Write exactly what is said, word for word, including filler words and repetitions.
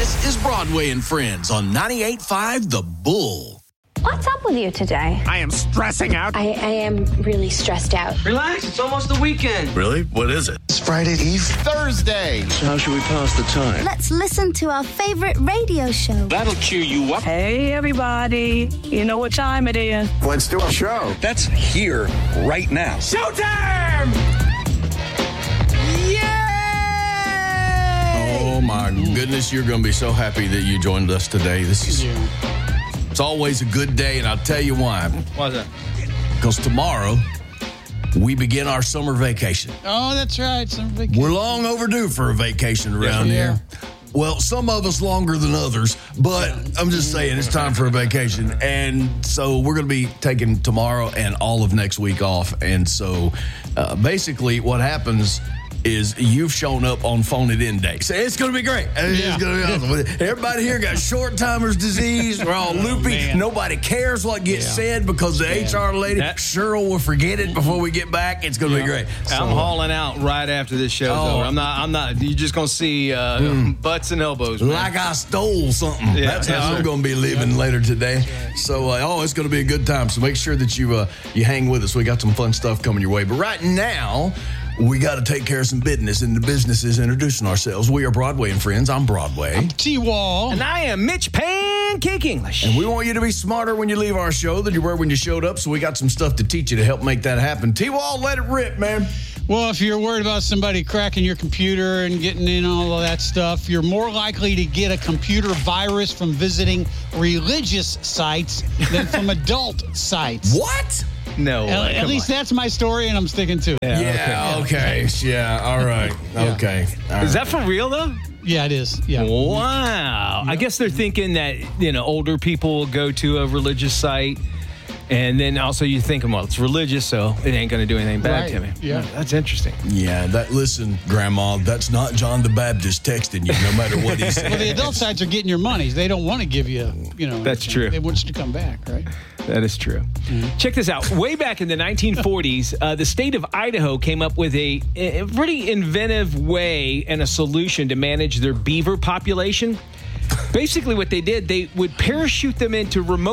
This is Broadway and Friends on ninety-eight point five The Bull. What's up with you today? I am stressing out. I, I am really stressed out. Relax, it's almost the weekend. Really? What is it? It's Friday Eve. Thursday. So how should we pass the time? Let's listen to our favorite radio show. That'll cheer you up. Hey, everybody. You know what time it is. Let's do a show. That's here, right now. Showtime! Oh, my goodness. You're going to be so happy that you joined us today. This is... It's always a good day, and I'll tell you why. Why's that? Because tomorrow, we begin our summer vacation. Oh, that's right. Summer vacation. We're long overdue for a vacation around Yeah. here. Well, some of us longer than others, but I'm just saying it's time for a vacation. And so we're going to be taking tomorrow and all of next week off. And so uh, basically what happens is you've shown up on Phone It In Day. So it's going to be great. It's Yeah. going to be awesome. Everybody here got short-timers disease. We're all loopy. man. Nobody cares what gets Yeah. said because the H R lady, That- Cheryl, will forget it before we get back. It's going to be great. So, I'm hauling out right after this show's Oh. over. I'm not. I'm not. You're just gonna see uh, butts and elbows. Man. like I stole something. Yeah, That's yeah, how I'm sure. going to be living later today. So, uh, oh, it's going to be a good time. So make sure that you uh, you hang with us. We got some fun stuff coming your way. But right now, we got to take care of some business, and the business is introducing ourselves. We are Broadway and Friends. I'm Broadway. T-Wall. And I am Mitch Pancake English. And we want you to be smarter when you leave our show than you were when you showed up. So we got some stuff to teach you to help make that happen. T-Wall, let it rip, man. Well, if you're worried about somebody cracking your computer and getting in all of that stuff, you're more likely to get a computer virus from visiting religious sites than from adult sites. What? No, At, way. at Come least on. that's my story, and I'm sticking to it. Yeah, okay. Yeah, all right. Okay. All right. Is that for real though? Yeah, it is. Yeah. Wow. I guess they're thinking that, you know, older people will go to a religious site. And then also you're thinking, well, it's religious, so it ain't going to do anything bad Right. to me. Yeah. That's interesting. Yeah, that. Listen, Grandma, that's not John the Baptist texting you, no matter what he says. Well, the adult sites are getting your money. They don't want to give you, you know. That's anything. true. They want you to come back, right? That is true. Mm-hmm. Check this out. Way back in the nineteen forties, uh, the state of Idaho came up with a, a pretty inventive way and a solution to manage their beaver population. Basically, what they did, they would parachute them into remote